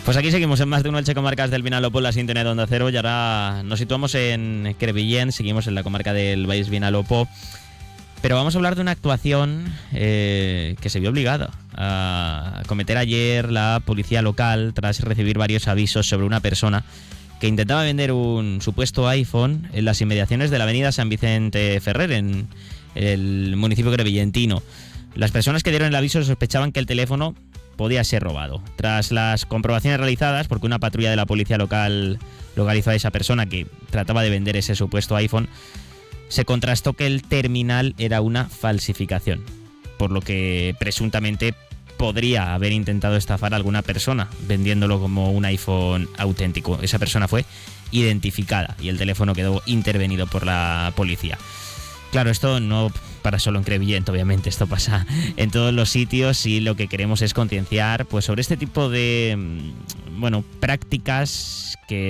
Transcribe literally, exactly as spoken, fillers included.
Pues aquí seguimos en Más de Uno, Elche, comarcas del Vinalopó, la sintonía de Onda Cero, y ahora nos situamos en Crevillent, seguimos en la comarca del Baix Vinalopó, pero vamos a hablar de una actuación eh, que se vio obligada a cometer ayer la policía local tras recibir varios avisos sobre una persona que intentaba vender un supuesto iPhone en las inmediaciones de la avenida San Vicente Ferrer, en el municipio crevillentino. Las personas que dieron el aviso sospechaban que el teléfono podía ser robado. Tras las comprobaciones realizadas, porque una patrulla de la policía local localizó a esa persona que trataba de vender ese supuesto iPhone, se contrastó que el terminal era una falsificación, por lo que presuntamente podría haber intentado estafar a alguna persona vendiéndolo como un iPhone auténtico. Esa persona fue identificada y el teléfono quedó intervenido por la policía. Claro, esto no para solo en Crevillent, obviamente, esto pasa en todos los sitios, y lo que queremos es concienciar pues sobre este tipo de, bueno, prácticas que